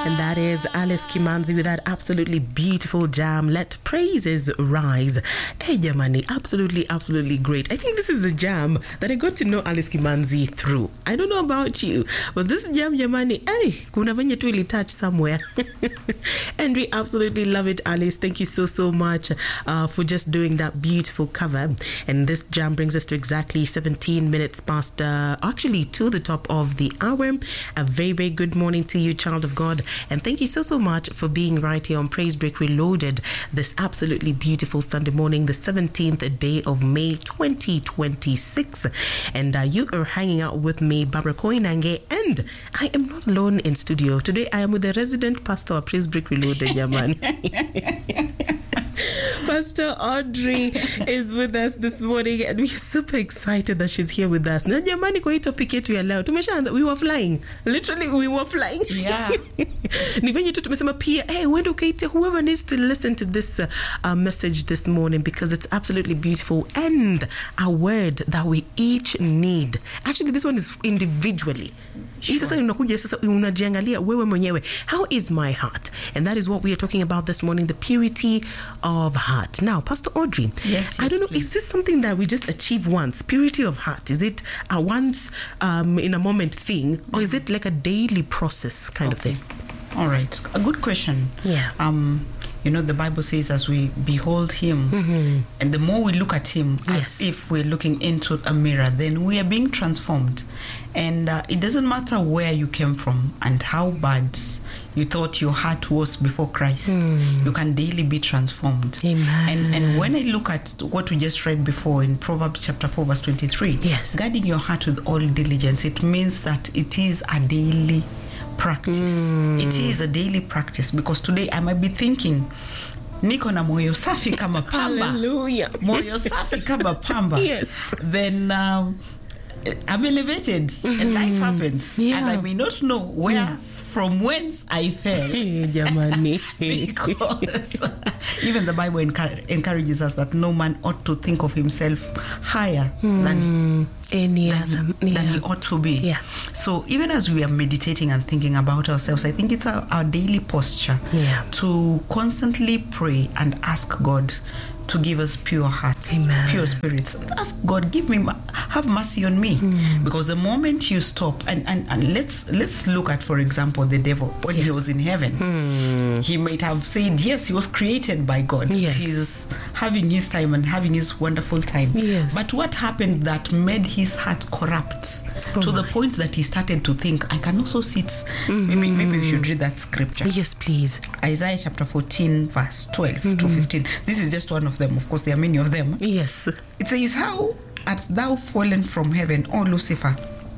And that is Alice Kimanzi with that absolutely beautiful jam, Let Praises Rise. Hey, Jamani, absolutely great. I think this is the jam that I got to know Alice Kimanzi through. I don't know about you, but this jam, Jamani, hey, kuna venye tu ili touch somewhere. And we absolutely love it, Alice. Thank you so much for just doing that beautiful cover. And this jam brings us to exactly 17 minutes past, actually to the top of the hour. A very good morning to you, child of God. And thank you so much for being right here on Praise Break Reloaded this absolutely beautiful Sunday morning, the 17th day of May 2026. And you are hanging out with me, Barbara Koinange, and I am not alone in studio. Today I am with the resident pastor of Praise Break Reloaded, Yaman. Pastor Audrey is with us this morning, and we're super excited that she's here with us. Na jamani, kwa hii topic yetu ya leo tumeshaanza, we were flying, literally we were flying. Yeah. Ni venye tu tumesema pia, hey, wende ukaite whoever needs to listen to this message this morning, because it's absolutely beautiful and a word that we each need. Actually, this one is individually. Sure. Sasa unakuja sasa unajiangalia wewe mwenyewe, how is my heart? And that is what we are talking about this morning, the purity of heart. Now, Pastor Audrey, yes, I don't know, please. is this something that we just achieve once, purity of heart? Is it a once in a moment thing, or is it like a daily process kind of thing? All right, a good question. Yeah. You know, the Bible says as we behold him, and the more we look at him, as if we're looking into a mirror, then we are being transformed. And it doesn't matter where you came from and how bad you thought your heart was before Christ, you can daily be transformed. Amen. And when I look at what we just read before in Proverbs chapter 4 verse 23, guarding your heart with all diligence, it means that it is a daily practice. It is a daily practice, because today I might be thinking, niko na moyo safi kama pamba. Hallelujah. Moyo safi kama pamba. Yes. Then I'm elevated and life happens. Yeah. And I may not know where from whence I fell. Because even the Bible encourages us that no man ought to think of himself higher than he ought to be. Yeah. So even as we are meditating and thinking about ourselves, I think it's our daily posture to constantly pray and ask God to give us pure hearts, pure spirits. Ask God, have mercy on me. Because the moment you stop, and let's look at, for example, the devil when he was in heaven. He might have said, yes, he was created by God. He's having his time and having his wonderful time. But what happened that made his heart corrupt to the point that he started to think, I can also sit. Maybe we should read that scripture. Yes, please. Isaiah chapter 14 verse 12 to 15. This is just one of them. Of course, there are many of them. Yes. It says, how art thou fallen from heaven, O Lucifer,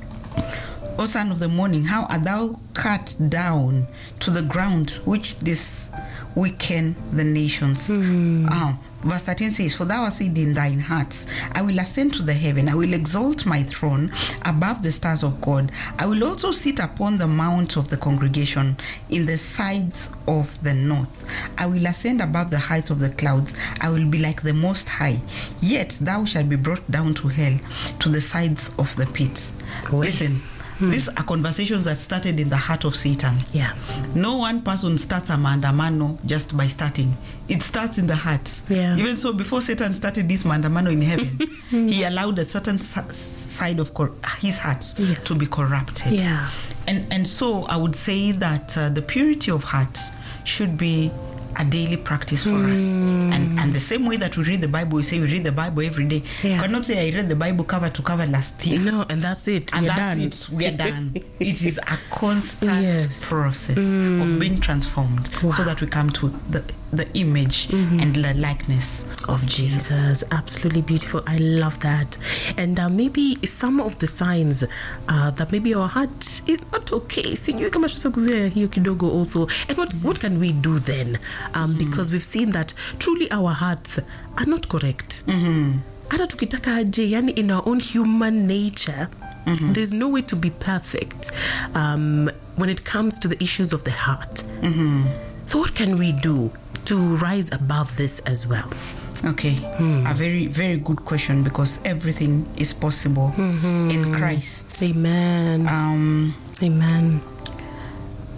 O son of the morning? How art thou cut down to the ground, which this weaken the nations? Verse 13 says, for thou hast said in thine heart, I will ascend to the heaven, I will exalt my throne above the stars of God. I will also sit upon the mount of the congregation in the sides of the north. I will ascend above the heights of the clouds. I will be like the Most High. Yet thou shalt be brought down to hell, to the sides of the pit. Listen. These are conversations that started in the heart of Satan. Yeah. No one person starts a maandamano just by starting. It starts in the heart. Yeah. Even so, before Satan started this maandamano in heaven, he allowed a certain side of his heart to be corrupted. Yeah. And so I would say that the purity of heart should be a daily practice for us. And the same way that we read the Bible, we say we read the Bible every day. You cannot say I read the Bible cover to cover last year. No, and that's it. And that's it. We are done. It is a constant process of being transformed so that we come to the image and the likeness of Jesus. Absolutely beautiful. I love that. And maybe some of the signs that maybe our heart is not okay. Sijui kama tutakuzea hiyo kidogo also. And what can we do then? Because we've seen that truly our hearts are not correct. Hata tukitaka aje, yani in our own human nature, there's no way to be perfect when it comes to the issues of the heart. So what can we do to rise above this as well? Okay, a very, very good question, because everything is possible in Christ. Amen. Amen.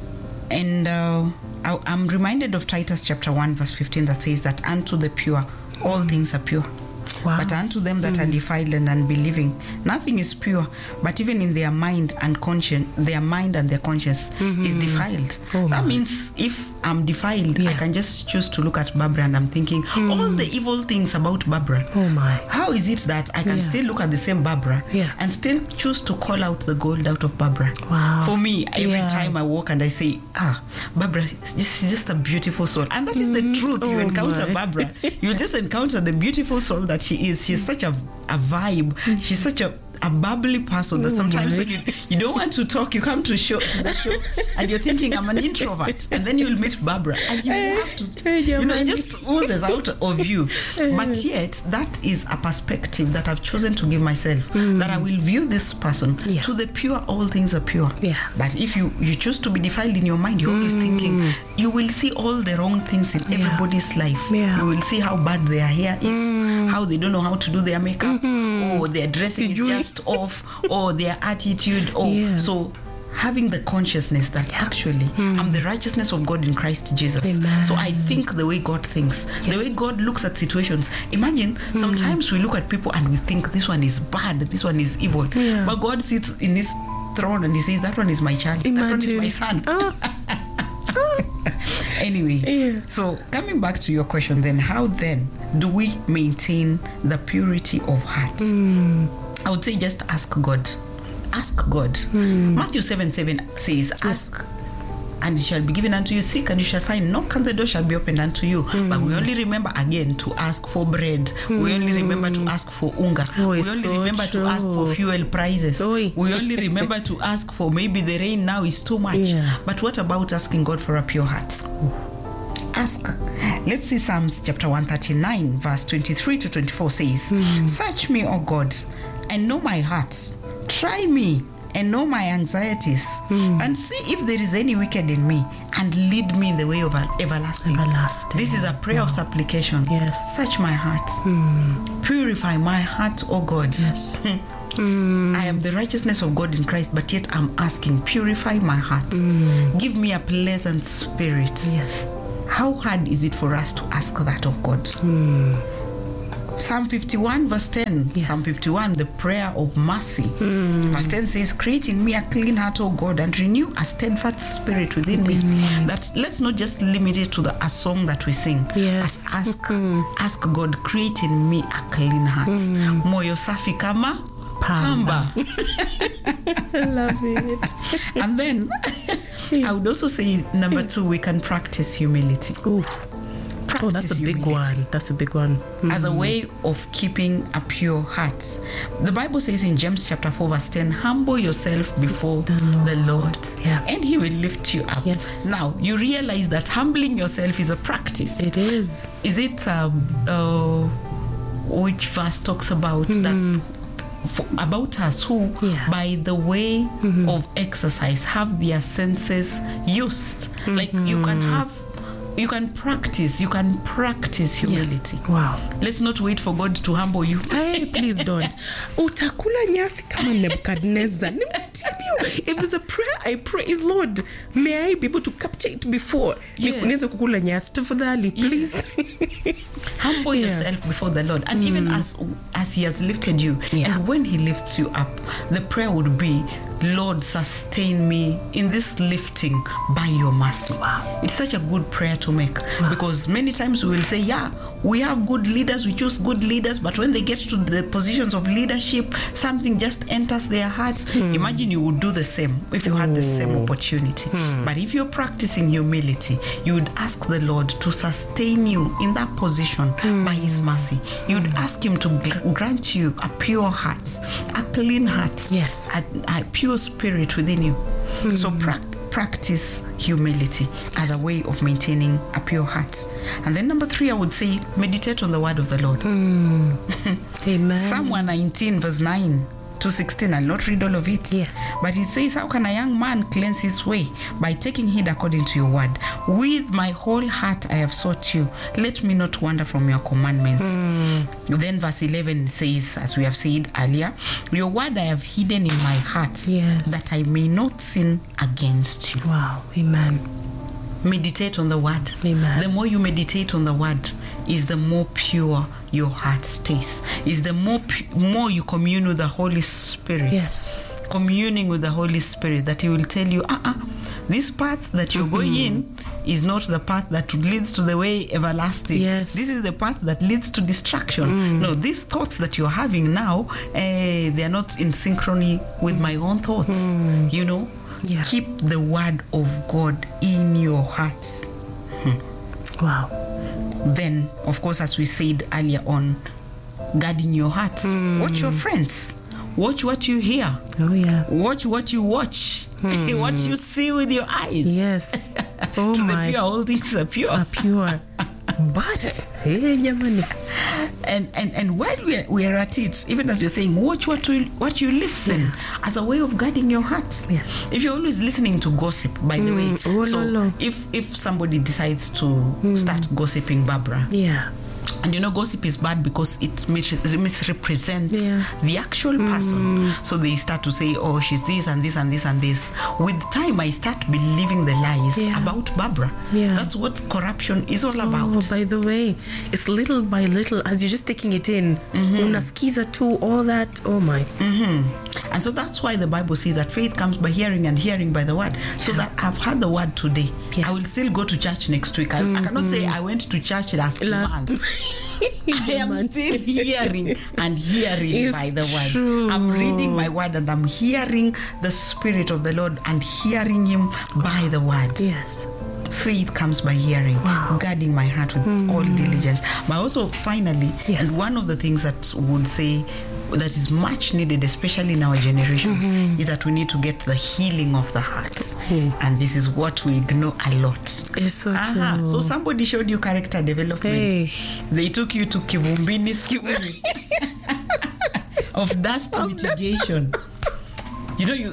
And I'm reminded of Titus chapter 1 verse 15 that says that unto the pure all things are pure. Wow. But unto them that are defiled and unbelieving, nothing is pure, but even in their mind and conscience, their mind and their conscience is defiled. That means if I'm defiled, I can just choose to look at Barbara and I'm thinking all the evil things about Barbara. Oh my. How is it that I can still look at the same Barbara and still choose to call out the gold out of Barbara? Wow. For me, every time I walk and I say, Barbara, she's just a beautiful soul. And that is the truth. You encounter Barbara, you just encounter the beautiful soul that she is. She's such a vibe. She's such a bubbly person that sometimes when you don't want to talk, you come to the show and you're thinking I'm an introvert, and then you'll meet Barbara and you have to, it just oozes out of you. But yet that is a perspective that I've chosen to give myself, that I will view this person to the pure, all things are pure. But if you choose to be defiled in your mind, you're always thinking, you will see all the wrong things in everybody's life. You will see how bad their hair is, how they don't know how to do their makeup, or their dressing is just off, or their attitude, so having the consciousness that actually I'm the righteousness of God in Christ Jesus. Amen. So I think the way God thinks, the way God looks at situations. Imagine sometimes we look at people and we think this one is bad, this one is evil, but God sits in his throne and he says that one is my child, that one is my son. Anyway, so coming back to your question then, how then do we maintain the purity of heart? I would say just ask God. Ask God. Matthew 7:7 says, ask and it shall be given unto you, seek and you shall find, knock and the door shall be opened unto you. But we only remember again to ask for bread. We only remember to ask for unga. We only remember to ask for fuel prices. We only remember to ask for maybe the rain now is too much. But what about asking God for a pure heart? Ask. Let's see Psalms chapter 139 verse 23 to 24 says, search me, O God, and know my heart. Try me and know my anxieties, and see if there is any wicked in me, and lead me in the way of everlasting. This is a prayer of supplication. Search my heart. Purify my heart, O God. I am the righteousness of God in Christ, but yet I'm asking, purify my heart. Give me a pleasant spirit. How hard is it for us to ask that of God? Psalm 51 verse 10. Psalm 51, the prayer of mercy. Verse 10 says, create in me a clean heart, O God, and renew a steadfast spirit within me. That let's not just limit it to a song that we sing. Ask God, create in me a clean heart. Moyo safi kama pamba. I love it. And then I would also say number 2, we can practice humility. That's a big one. That's a big one. As a way of keeping a pure heart. The Bible says in James chapter 4 verse 10, humble yourself before the Lord and he will lift you up. Now, you realize that humbling yourself is a practice. It is. Is it, which verse talks about that? About us who by the way of exercise have their senses used. Like you can practice humility. Let's not wait for God to humble you. Hey, please don't. Utakula nyasi kama Nebuchadnezzar. If there's a prayer I pray is, Lord, may I be able to capture it before niweze kukula nyasi. Tafadhali, please. Humble yourself before the Lord, and even as he has lifted you, and when he lifts you up, the prayer would be, Lord, sustain me in this lifting by your mercy. It's such a good prayer to make, because many times we will say, we have good leaders, we choose good leaders, but when they get to the positions of leadership, something just enters their hearts. Imagine you would do the same if you had the same opportunity. But if you're practicing humility, you would ask the Lord to sustain you in that position by his mercy. You would ask him to grant you a pure heart, a clean heart, a pure spirit within you. So practice humility as a way of maintaining a pure heart. And then number 3, I would say, meditate on the word of the Lord. Amen. Psalm 119 verse 9 to 16. I'll not read all of it. But it says, how can a young man cleanse his way? By taking heed according to your word. With my whole heart I have sought you. Let me not wander from your commandments. Then verse 11 says, as we have said earlier, your word I have hidden in my heart, that I may not sin against you. Amen. meditate on the word. Amen. The more you meditate on the word, is the more pure your heart stays. Is the more you commune with the Holy Spirit. Yes. Communing with the Holy Spirit, that He will tell you, this path that you're going in is not the path that leads to the way everlasting. Yes. This is the path that leads to destruction. No, these thoughts that you're having now, they are not in synchrony with my own thoughts. You know? Yeah. Keep the word of God in your hearts. Wow. Then, of course, as we said earlier on, guarding your heart. Watch your friends. Watch what you hear. Oh, yeah. Watch what you watch. What you see with your eyes. Yes. Oh, To my. the pure, all things are pure. Are pure. But, hey, jamani. And while we are at it, even as you're saying, watch what you listen as a way of guarding your heart. Yeah. If you're always listening to gossip, by the way, Oh, so no. if somebody decides to start gossiping Barbara, Yeah. and you know gossip is bad because it misrepresents the actual person. So they start to say, oh, she's this and this and this and this. With time, I start believing the lies about Barbara. Yeah. That's what corruption is all about. Oh, by the way, it's little by little as you're just taking it in. Unaskiza too, all that. Oh my. And so that's why the Bible says that faith comes by hearing and hearing by the word. So that I've heard the word today. Yes. I will still go to church next week. I cannot say I went to church last month. I am still hearing and hearing It's by the word. true. I'm reading my word and I'm hearing the Spirit of the Lord and hearing Him by the word. Yes. Faith comes by hearing, guarding my heart with all diligence. But also, finally, and one of the things that would say that is much needed, especially in our generation, is that we need to get the healing of the heart. And this is what we ignore a lot. It's so true. So somebody showed you character development. Hey. They took you to Kivumbini school of dust mitigation. You know,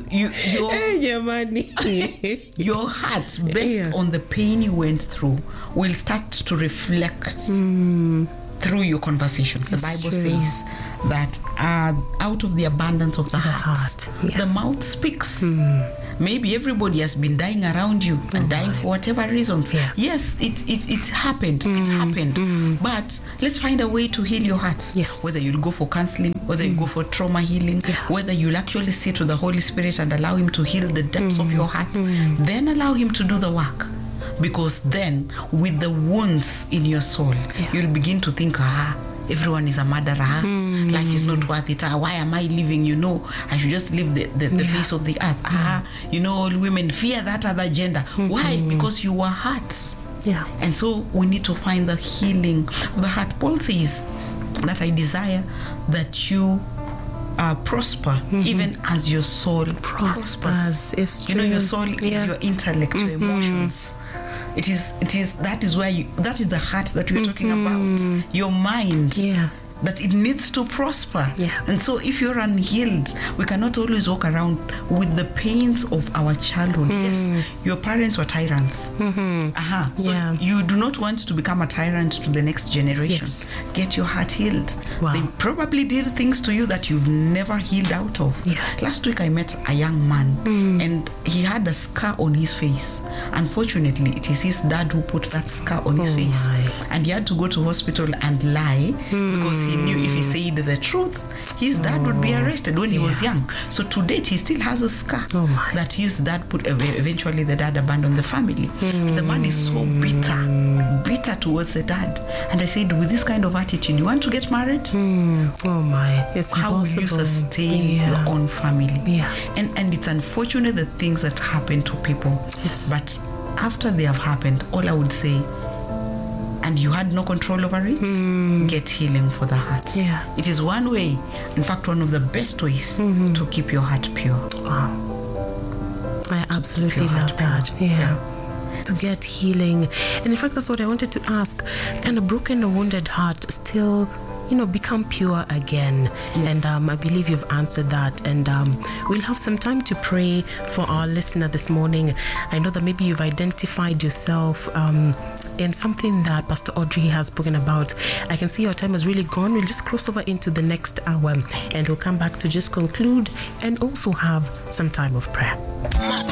your heart, based on the pain you went through, will start to reflect through your conversation. The Bible says that out of the abundance of the heart, the mouth speaks. Maybe everybody has been dying around you and dying for whatever reasons. Yes, it happened. It happened. But let's find a way to heal your heart. Yes. Whether you'll go for counseling, whether you go for trauma healing, whether you'll actually sit with the Holy Spirit and allow Him to heal the depths of your heart, then allow Him to do the work. Because then, with the wounds in your soul, you'll begin to think, everyone is a murderer. Life is not worth it. Why am I living? You know, I should just leave the face of the earth. You know, all women fear that other gender. Why? Because you were hurt. Yeah. And so we need to find the healing of the heart. Paul says that I desire that you prosper even as your soul prospers. It's true. You know, your soul is your intellect, your emotions. It is that is the heart that we're talking about. Your mind. Yeah. That it needs to prosper. Yeah. And so if you're unhealed, we cannot always walk around with the pains of our childhood. Yes, your parents were tyrants. So you do not want to become a tyrant to the next generation. Yes. Get your heart healed. Wow. They probably did things to you that you've never healed out of. Yeah. Last week I met a young man and he had a scar on his face. Unfortunately, it is his dad who put that scar on his face. My. And he had to go to hospital and lie because he knew if he said the truth, his dad would be arrested when he was young. So to date, he still has a scar that his dad put. Eventually, the dad abandoned the family. The man is so bitter towards the dad. And I said, with this kind of attitude, you want to get married? Oh my, it's How will impossible. you sustain your own family? Yeah. And it's unfortunate the things that happen to people. Yes. But after they have happened, all I would say, and you had no control over it, get healing for the heart. Yeah. It is one way, in fact, one of the best ways to keep your heart pure. Wow. I absolutely your love heart that. Yeah. To get healing. And in fact, that's what I wanted to ask. Can a broken or wounded heart still, become pure again? Yes. And I believe you've answered that. And we'll have some time to pray for our listener this morning. I know that maybe you've identified yourself in something that Pastor Audrey has spoken about. I can see our time has really gone. We'll just cross over into the next hour and we'll come back to just conclude and also have some time of prayer.